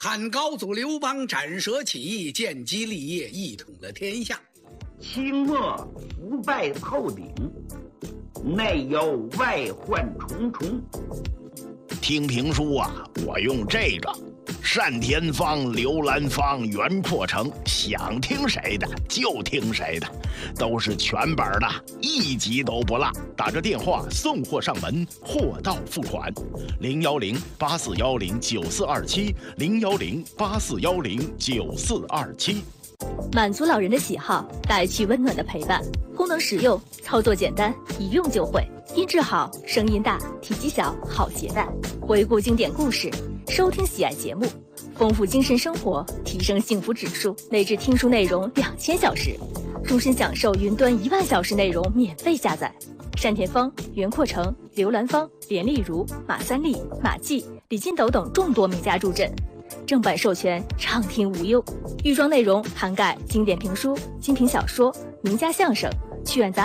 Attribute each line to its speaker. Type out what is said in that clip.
Speaker 1: 汉高祖刘邦斩蛇起义，建基立业，一统了天下。
Speaker 2: 清末腐败透顶，内忧外患重重。
Speaker 3: 听评书啊，我用这个单田芳、刘兰芳、袁阔成，想听谁的就听谁的，都是全本的，一集都不落。打着电话送货上门，货到付款。010-8410-9427，010-8410-9427。
Speaker 4: 满足老人的喜好，带去温暖的陪伴，功能实用，操作简单，一用就会。音质好，声音大，体积小，好携带。回顾经典故事，收听喜爱节目，丰富精神生活，提升幸福指数。内置听书内容2000小时，终身享受云端1万小时内容免费下载。单田芳、袁阔成、刘兰芳、连丽如、马三立、马季、李金斗等众多名家助阵，正版授权，畅听无忧。预装内容涵盖经典评书、精品小说、名家相声、趣味杂